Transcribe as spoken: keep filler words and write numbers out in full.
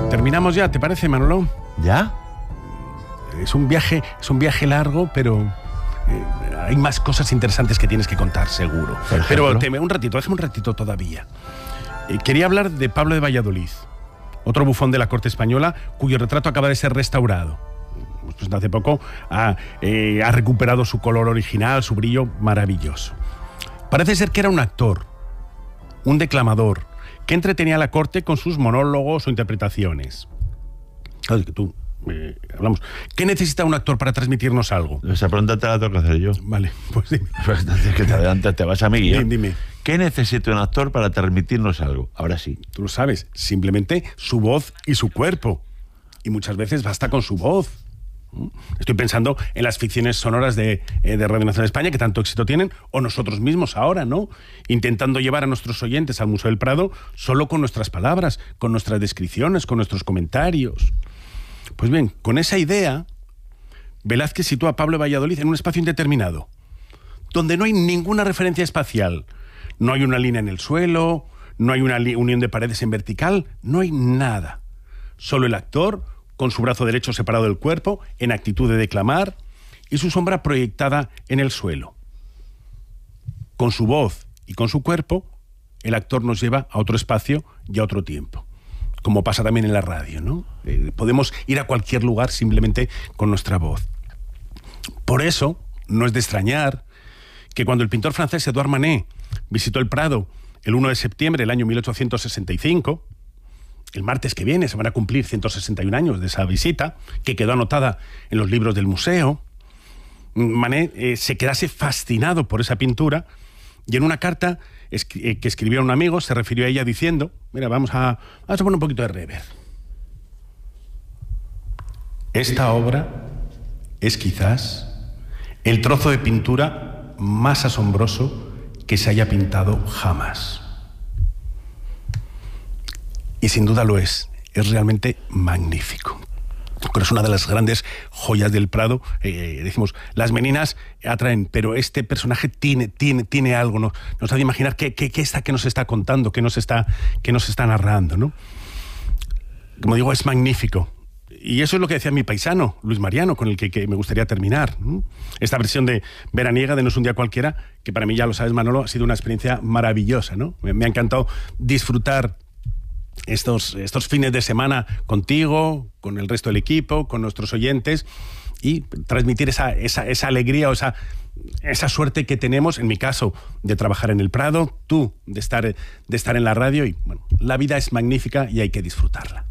Terminamos ya, ¿te parece, Manolo? ¿Ya? Es un viaje, es un viaje largo, pero eh, hay más cosas interesantes que tienes que contar, seguro. Pero teme un ratito, déjame un ratito todavía. Eh, quería hablar de Pablo de Valladolid, otro bufón de la corte española, cuyo retrato acaba de ser restaurado. Pues hace poco ha, eh, ha recuperado su color original, su brillo maravilloso. Parece ser que era un actor, un declamador, que entretenía a la corte con sus monólogos o interpretaciones. Claro, que tú, eh, hablamos. ¿Qué necesita un actor para transmitirnos algo? Esa pregunta te la tengo que hacer yo. Vale, pues dime. Pues entonces que te adelantas, te vas a mi guía. Dime. ¿Qué necesita un actor para transmitirnos algo? Ahora sí. Tú lo sabes, simplemente su voz y su cuerpo. Y muchas veces basta con su voz. Estoy pensando en las ficciones sonoras de, eh, de Radio Nacional de España, que tanto éxito tienen, o nosotros mismos ahora, ¿no? Intentando llevar a nuestros oyentes al Museo del Prado solo con nuestras palabras, con nuestras descripciones, con nuestros comentarios. Pues bien, con esa idea, Velázquez sitúa a Pablo de Valladolid en un espacio indeterminado, donde no hay ninguna referencia espacial. No hay una línea en el suelo, no hay una unión de paredes en vertical, no hay nada. Solo el actor, con su brazo derecho separado del cuerpo, en actitud de declamar, y su sombra proyectada en el suelo. Con su voz y con su cuerpo, el actor nos lleva a otro espacio y a otro tiempo. Como pasa también en la radio, ¿no? Eh, podemos ir a cualquier lugar simplemente con nuestra voz. Por eso, no es de extrañar que cuando el pintor francés Edouard Manet visitó el Prado el primero de septiembre del año mil ochocientos sesenta y cinco, el martes que viene se van a cumplir ciento sesenta y un años de esa visita, que quedó anotada en los libros del museo, Manet eh, se quedase fascinado por esa pintura y en una carta escri- eh, que escribió a un amigo se refirió a ella diciendo, mira, vamos a, vamos a poner un poquito de reverb. Esta obra es quizás el trozo de pintura más asombroso que se haya pintado jamás. Y sin duda lo es, es realmente magnífico. Pero es una de las grandes joyas del Prado. Eh, decimos, las meninas atraen, pero este personaje tiene, tiene, tiene algo, ¿no? Nos hace imaginar qué, qué, qué está, qué nos está contando, qué nos está, qué nos está narrando, ¿no? Como digo, es magnífico. Y eso es lo que decía mi paisano, Luis Mariano, con el que, que me gustaría terminar, ¿no? Esta versión de veraniega de No es un día cualquiera, que para mí, ya lo sabes, Manolo, ha sido una experiencia maravillosa, ¿no? Me, me ha encantado disfrutar Estos, estos fines de semana contigo, con el resto del equipo, con nuestros oyentes, y transmitir esa, esa, esa alegría o esa, esa suerte que tenemos, en mi caso, de trabajar en el Prado, tú de estar, de estar en la radio, y bueno, la vida es magnífica y hay que disfrutarla.